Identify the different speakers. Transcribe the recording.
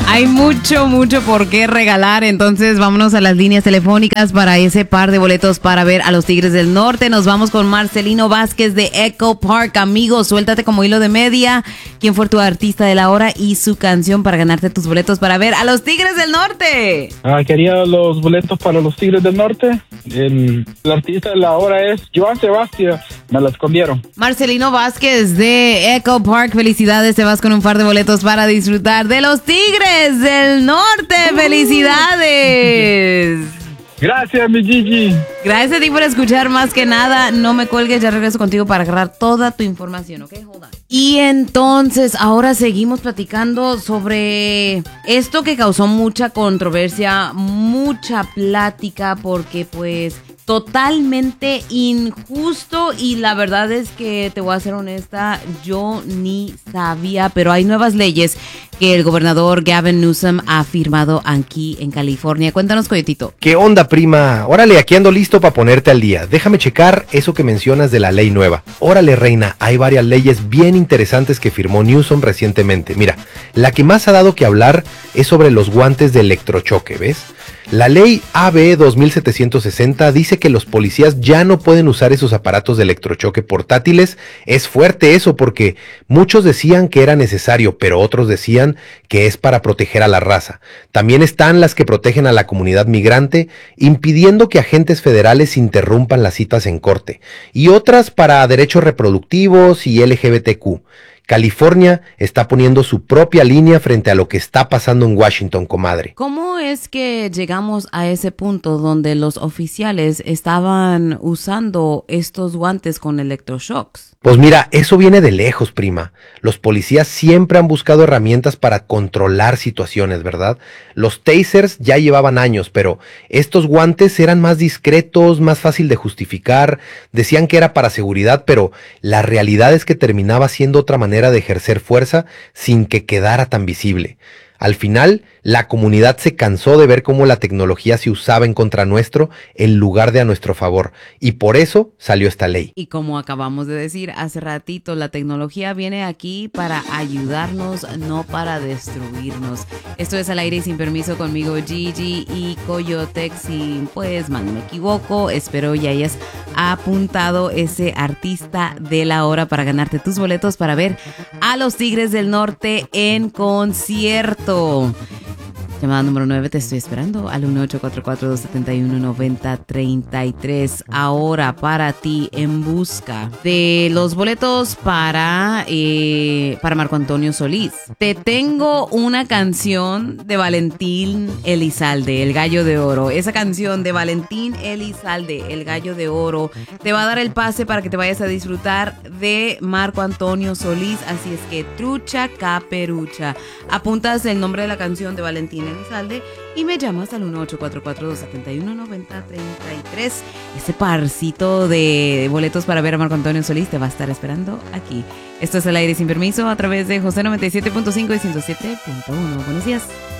Speaker 1: Hay mucho por qué regalar, entonces vámonos a las líneas telefónicas para ese par de boletos para ver a los Tigres del Norte. Nos vamos con Marcelino Vázquez de Echo Park. Amigo, suéltate como hilo de media. ¿Quién fue tu artista de la hora y su canción para ganarte tus boletos para ver a los Tigres del Norte?
Speaker 2: Quería los boletos para los Tigres del Norte. El artista de la hora es Joan Sebastián. Me lo escondieron.
Speaker 1: Marcelino Vázquez de Echo Park, felicidades. Te vas con un par de boletos para disfrutar de los Tigres del Norte. ¡Felicidades!
Speaker 2: Gracias, mi Gigi.
Speaker 1: Gracias a ti por escuchar. Más que nada, no me cuelgues, ya regreso contigo para agarrar toda tu información, ¿ok? Hold on. Y entonces, ahora seguimos platicando sobre esto que causó mucha controversia, mucha plática, porque pues totalmente injusto, y la verdad es que te voy a ser honesta, yo ni sabía, pero hay nuevas leyes que el gobernador Gavin Newsom ha firmado aquí en California. Cuéntanos, Coyotito.
Speaker 3: ¿Qué onda, prima? Órale, aquí ando listo para ponerte al día. Déjame checar eso que mencionas de la ley nueva. Órale, reina, hay varias leyes bien interesantes que firmó Newsom recientemente. Mira, la que más ha dado que hablar es sobre los guantes de electrochoque, ¿ves? La ley AB 2760 dice que los policías ya no pueden usar esos aparatos de electrochoque portátiles. Es fuerte eso, porque muchos decían que era necesario, pero otros decían que es para proteger a la raza. También están las que protegen a la comunidad migrante, impidiendo que agentes federales interrumpan las citas en corte, y otras para derechos reproductivos y LGBTQ. California está poniendo su propia línea frente a lo que está pasando en Washington, comadre.
Speaker 1: ¿Cómo es que llegamos a ese punto donde los oficiales estaban usando estos guantes con electroshocks?
Speaker 3: Pues mira, eso viene de lejos, prima. Los policías siempre han buscado herramientas para controlar situaciones, ¿verdad? Los tasers ya llevaban años, pero estos guantes eran más discretos, más fácil de justificar. Decían que era para seguridad, pero la realidad es que terminaba siendo otra manera de ejercer fuerza sin que quedara tan visible. Al final, la comunidad se cansó de ver cómo la tecnología se usaba en contra nuestro en lugar de a nuestro favor, y por eso salió esta ley.
Speaker 1: Y como acabamos de decir hace ratito, la tecnología viene aquí para ayudarnos, no para destruirnos. Esto es Al Aire y Sin Permiso conmigo, Gigi y Coyotex. Y pues, mal no me equivoco, espero ya hayas apuntado ese artista de la hora para ganarte tus boletos para ver a los Tigres del Norte en concierto. Llamada número 9, te estoy esperando al 1-844-271-9033. Ahora para ti, en busca de los boletos para Marco Antonio Solís. Te tengo una canción de Valentín Elizalde, El Gallo de Oro. Esa canción de Valentín Elizalde, El Gallo de Oro, te va a dar el pase para que te vayas a disfrutar de Marco Antonio Solís. Así es que trucha caperucha. Apuntas el nombre de la canción de Valentín Elizalde y me llamas al 1-844-271-9033. Ese parcito de boletos para ver a Marco Antonio Solís te va a estar esperando aquí. Esto es Al Aire Sin Permiso a través de José 97.5 y 107.1. Buenos días.